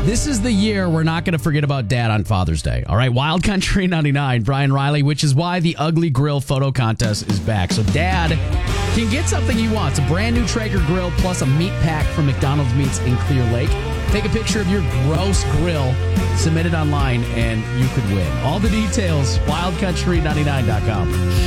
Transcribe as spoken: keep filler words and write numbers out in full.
This is the year we're not going to forget about Dad on Father's Day. All right, Wild Country ninety-nine, Brian Riley, which is why the Ugly Grill photo contest is back. So Dad can get something he wants, a brand new Traeger grill plus a meat pack from McDonald's Meats in Clear Lake. Take a picture of your gross grill, submit it online, and you could win. All the details, wild country ninety-nine dot com.